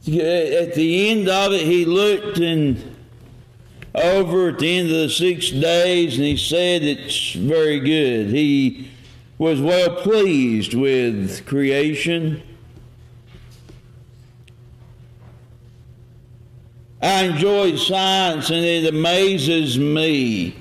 at the end of it, he looked over at the end of the 6 days, and he said it's very good. He was well pleased with creation. I enjoy science, and it amazes me.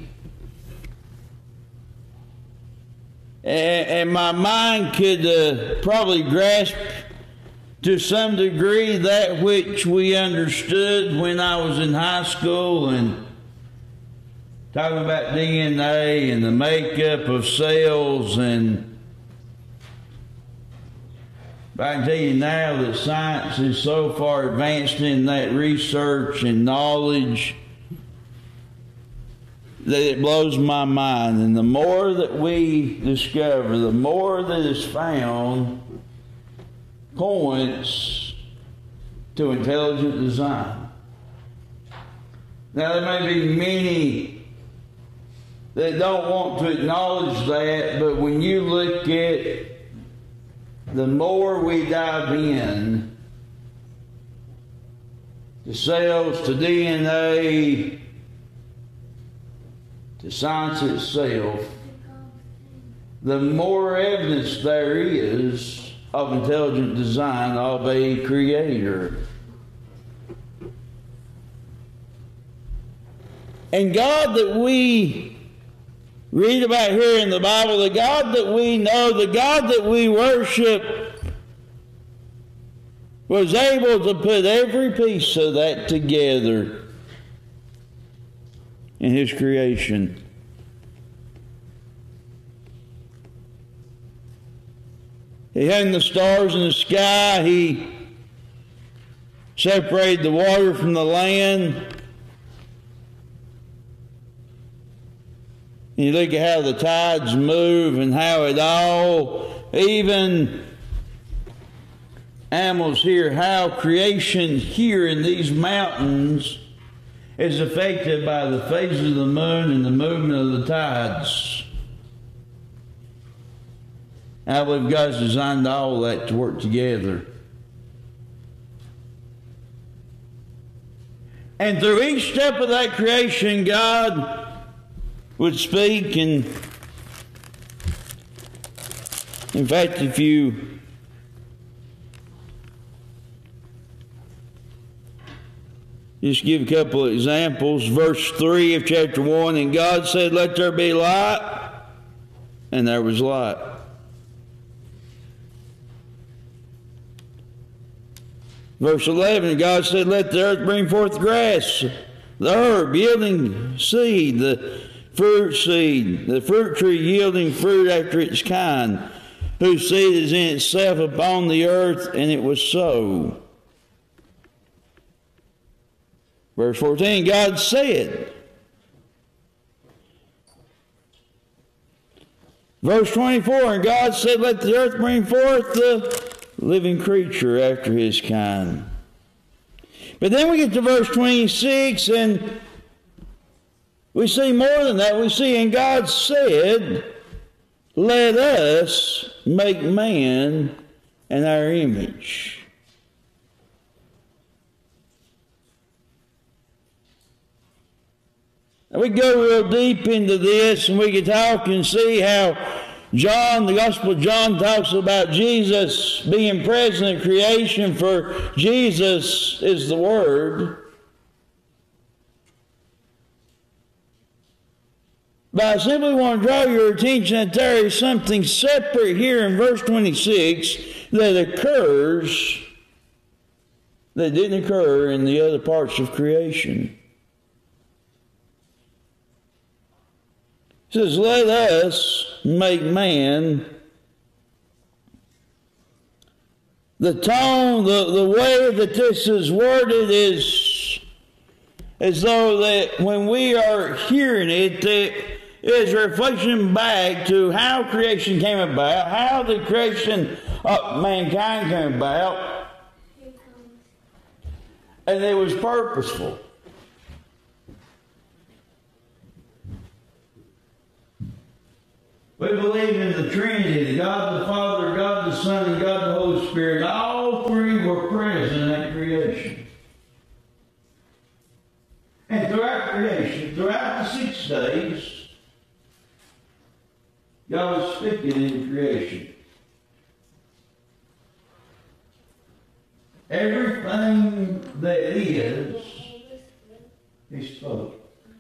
And my mind could probably grasp to some degree that which we understood when I was in high school, and talking about DNA and the makeup of cells. And I can tell you now that science is so far advanced in that research and knowledge that it blows my mind. And the more that we discover, the more that is found points to intelligent design. Now, there may be many that don't want to acknowledge that, but when you look at the more we dive in to cells, to DNA, to science itself, the more evidence there is of intelligent design of a creator. And God that we read about here in the Bible, the God that we know, the God that we worship, was able to put every piece of that together in His creation. He hung the stars in the sky. He separated the water from the land. And you look at how the tides move and how it all, even animals here, how creation here in these mountains is affected by the phases of the moon and the movement of the tides. I believe God's designed all that to work together. And through each step of that creation, God would speak. And in fact, if you just give a couple of examples, verse 3 of chapter 1, and God said, "Let there be light," and there was light. Verse 11, God said, "Let the earth bring forth grass, the herb yielding seed, the fruit tree yielding fruit after its kind, whose seed is in itself upon the earth," and it was so. Verse 14, God said. Verse 24, and God said, "Let the earth bring forth the living creature after his kind." But then we get to verse 26, and we see more than that. We see, and God said, "Let us make man in our image." Now we go real deep into this, and we can talk and see how John, the Gospel of John, talks about Jesus being present in creation, for Jesus is the Word. But I simply want to draw your attention that there is something separate here in verse 26 that occurs that didn't occur in the other parts of creation. It says, "Let us make man." The tone, the way that this is worded is as though that when we are hearing it, it is a reflection back to how creation came about, how the creation of mankind came about, and it was purposeful. We believe in the Trinity, God the Father, God the Son, and God the Holy Spirit. All three were present at creation. And throughout creation, throughout the 6 days, God was speaking in creation. Everything that is, He spoke.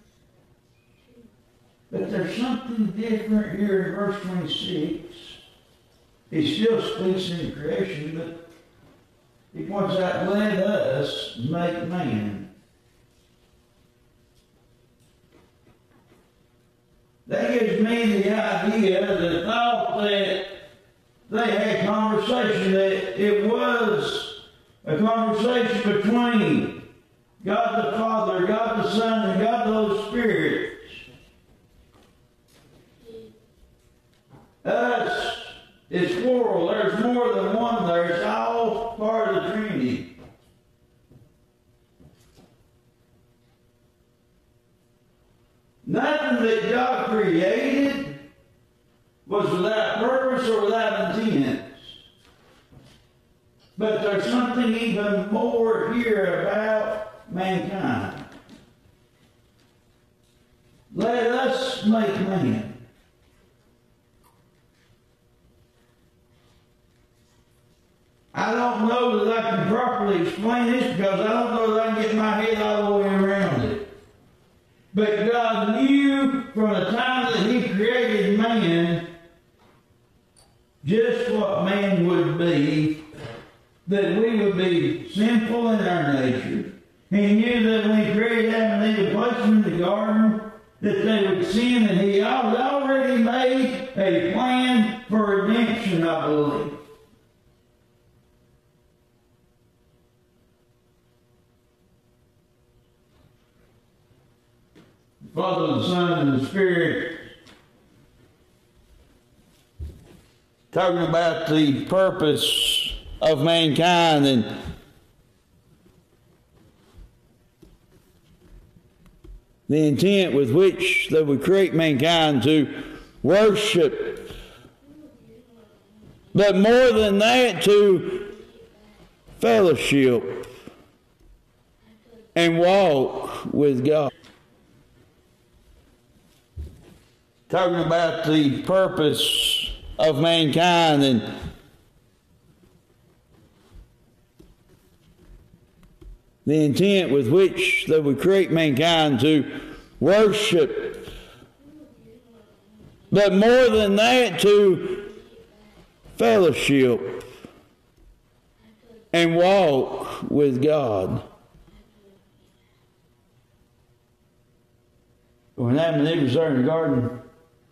But there's something different here in verse 26. He still speaks in creation, but He points out, let us make man. That gives me the idea, the thought that they had conversation, that it was a conversation between God the Father, God the Son, and God the Holy Spirit. Us is plural. There's more than one there. It's all part of the Trinity. Nothing that God created was without purpose or without intent. But there's something even more here about mankind. Let us make man. I don't know that I can properly explain this because I don't know that I can get my head all the way around it. But God knew from the time that He created man just what man would be, that we would be sinful in our nature. He knew that when He created Adam and Eve and placed them in the garden, that they would sin, and He had already made a plan for redemption, I believe. Father, the Son, and the Spirit, talking about the purpose of mankind and the intent with which they would create mankind to worship. But more than that, to fellowship and walk with God. Talking about the purpose of mankind and the intent with which they would create mankind to worship. But more than that, to fellowship and walk with God. When Adam and Eve was there in the garden,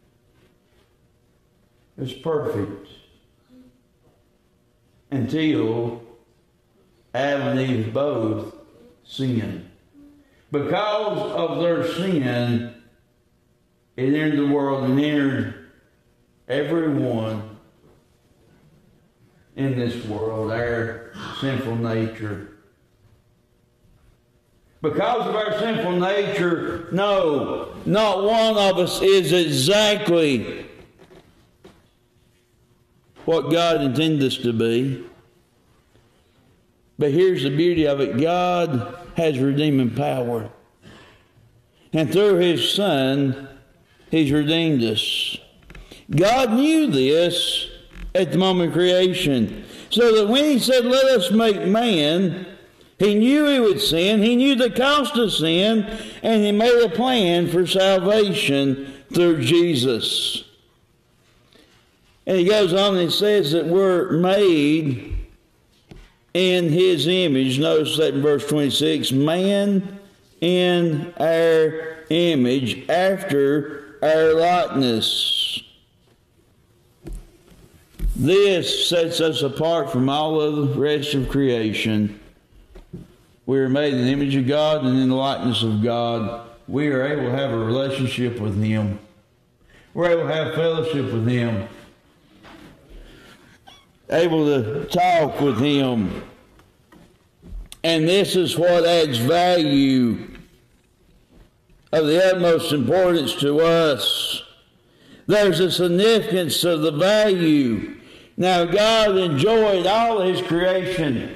it was perfect until Adam and Eve both sinned. Because of their sin, it entered the world and entered everyone in this world, our sinful nature. Because of our sinful nature, no, not one of us is exactly what God intended us to be. But here's the beauty of it. God has redeeming power. And through His Son, He's redeemed us. God knew this at the moment of creation. So that when He said, let us make man, He knew he would sin. He knew the cost of sin. And He made a plan for salvation through Jesus. And He goes on and He says that we're made in His image. Notice that in verse 26. Man in our image, after our likeness. This sets us apart from all of the rest of creation. We are made in the image of God and in the likeness of God. We are able to have a relationship with Him. We're able to have fellowship with Him. Able to talk with Him. And this is what adds value of the utmost importance to us. There's a significance of the value. Now, God enjoyed all His creation